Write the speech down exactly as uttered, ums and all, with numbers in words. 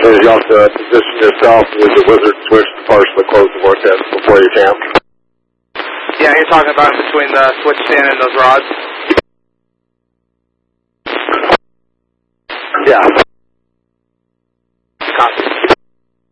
is you have to position yourself with the wizard switch to partially close the vortex before you camp. Yeah, you're talking about between the switch stand and those rods? Yeah.